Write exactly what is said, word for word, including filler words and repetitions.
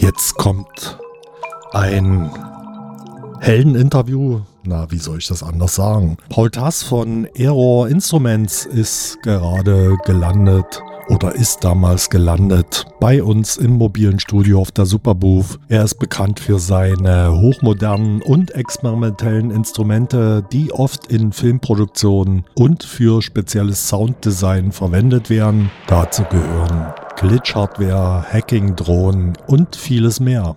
Jetzt kommt ein Heldeninterview. Na, wie soll ich das anders sagen? Paul Tass von Error Instruments ist gerade gelandet oder ist damals gelandet bei uns im mobilen Studio auf der Superbooth. Er ist bekannt für seine hochmodernen und experimentellen Instrumente, die oft in Filmproduktionen und für spezielles Sounddesign verwendet werden. Dazu gehören Glitch-Hardware, Hacking-Drohnen und vieles mehr.